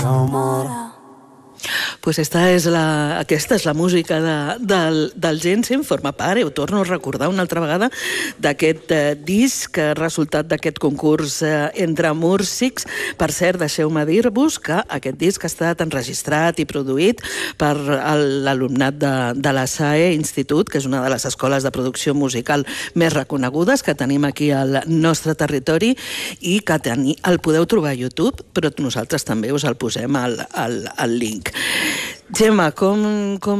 Pues aquesta és la música del Jensen, forma part, ho torno a recordar una altra vegada, d'aquest disc, resultat d'aquest concurs entre músics. Per cert, deixeu-me dir-vos que aquest disc ha estat enregistrat i produït per l'alumnat de la SAE Institut, que és una de les escoles de producció musical més reconegudes que tenim aquí al nostre territori i que el podeu trobar a YouTube, però nosaltres també us el posem al link. Gemma, com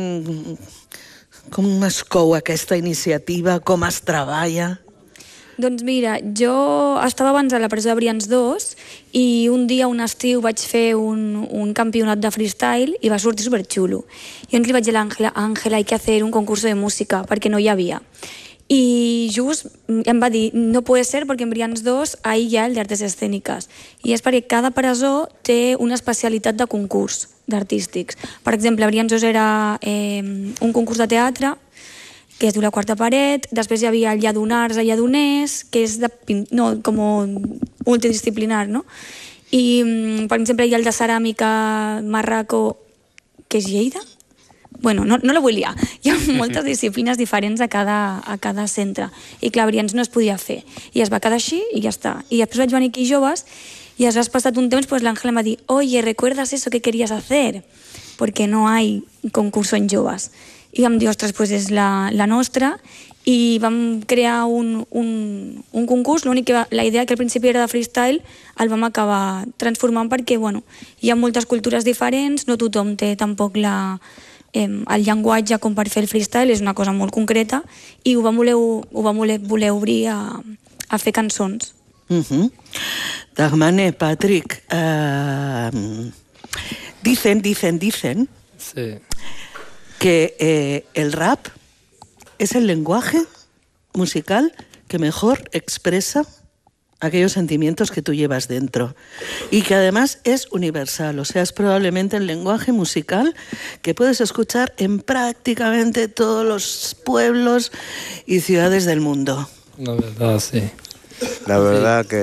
es cou aquesta iniciativa? Com es treballa? Doncs mira, jo estava abans a la presó de Brians 2 i un dia, un estiu, vaig fer un campionat de freestyle i va sortir superxulo. I llavors li vaig dir a l'Àngela, hay que hacer un concurso de música, perquè no hi havia. I just em va dir, no puede ser porque en Brians 2 ahí hi ha el d'artes escèniques. I és perquè cada presó té una especialitat de concurs d'artístics. Per exemple, a Brians 2 era un concurs de teatre, que es diu La Quarta Paret, després hi havia el Lladonars a Lladoners, que és com multidisciplinar, no? I, per exemple, hi ha el de ceràmica Marraco, que és Lleida? Bueno, no la vull liar. Hi ha moltes disciplines diferents a cada centre. I clar, Brians no es podia fer. I es va quedar així i ja està. I després vaig venir aquí joves y has pasado un tiempo, pues la Ángela me dijo, oye, ¿recuerdas eso que querías hacer? Porque no hay concurso en joves. I vam dir, ostres, pues és la nostra, i vam crear un concurs. L'únic que la idea que al principi era de freestyle el vam acabar transformant perquè, bueno, hi ha moltes cultures diferents, no tothom té tampoc el llenguatge com per fer el freestyle, és una cosa molt concreta, i ho vam voler obrir a fer cançons. Dagmane, Patrick, dicen sí, que el rap es el lenguaje musical que mejor expresa aquellos sentimientos que tú llevas dentro y que además es universal, o sea, es probablemente el lenguaje musical que puedes escuchar en prácticamente todos los pueblos y ciudades del mundo. la verdad, sí. La verdad que